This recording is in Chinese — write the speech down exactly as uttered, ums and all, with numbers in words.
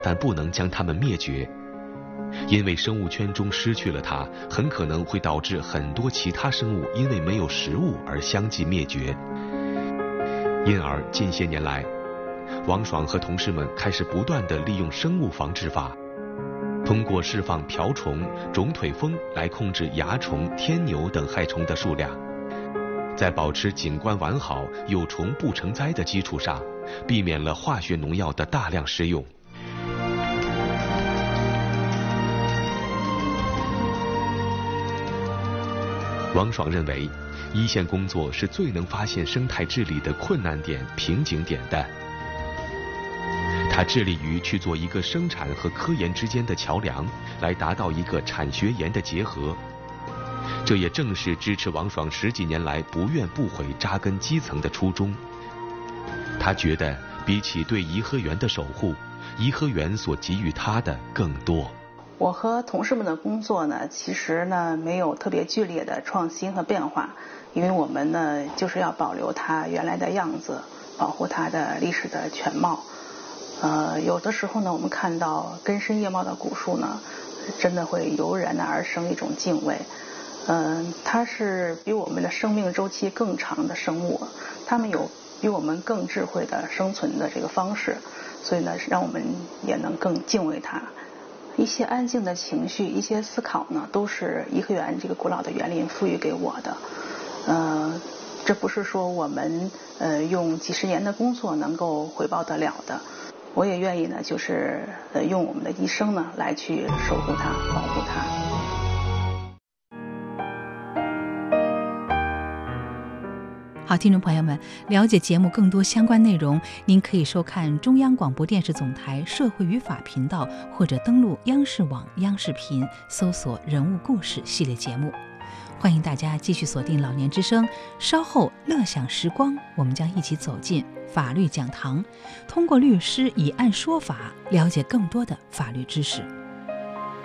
但不能将它们灭绝。因为生物圈中失去了它，很可能会导致很多其他生物因为没有食物而相继灭绝。因而近些年来，王爽和同事们开始不断地利用生物防治法，通过释放瓢虫、肿腿蜂来控制蚜虫、天牛等害虫的数量，在保持景观完好、有虫不成灾的基础上，避免了化学农药的大量使用。王爽认为，一线工作是最能发现生态治理的困难点、瓶颈点的。他致力于去做一个生产和科研之间的桥梁，来达到一个产学研的结合。这也正是支持王爽十几年来不怨不悔扎根基层的初衷。他觉得，比起对颐和园的守护，颐和园所给予他的更多。 我和同事们的工作呢，其实呢没有特别剧烈的创新和变化，因为我们呢就是要保留它原来的样子，保护它的历史的全貌。呃，有的时候呢，我们看到根深叶茂的古树呢，真的会油然的而生一种敬畏。嗯、呃，它是比我们的生命周期更长的生物，它们有比我们更智慧的生存的这个方式，所以呢，让我们也能更敬畏它。一些安静的情绪，一些思考呢，都是颐和园这个古老的园林赋予给我的。呃，这不是说我们呃用几十年的工作能够回报得了的。我也愿意呢，就是呃用我们的一生呢来去守护它、保护它。 好，听众朋友们，了解节目更多相关内容，您可以收看中央广播电视总台社会与法频道，或者登录央视网、央视频，搜索人物故事系列节目。欢迎大家继续锁定老年之声，稍后乐享时光，我们将一起走进法律讲堂，通过律师以案说法，了解更多的法律知识。